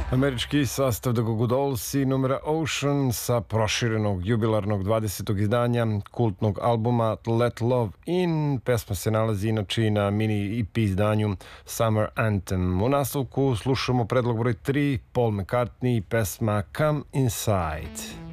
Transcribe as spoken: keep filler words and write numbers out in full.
Američki sastav The Goo Goo Dolls i numera Ocean sa proširenog jubilarnog dvadesetog izdanja kultnog albuma Let Love In. Pesma se nalazi inače i na mini E P izdanju Summer Anthem. U nastavku slušamo predlog broj tri, Paul McCartney i pesma Come Inside.